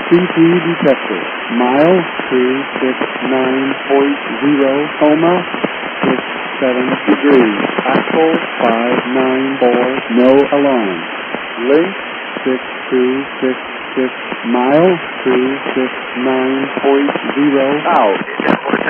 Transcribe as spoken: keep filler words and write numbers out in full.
C three detected. Mile two six nine point zero, coma six seven degrees. Axle five nine four, no alarm. Link six two six six, mile two six nine point zero, out.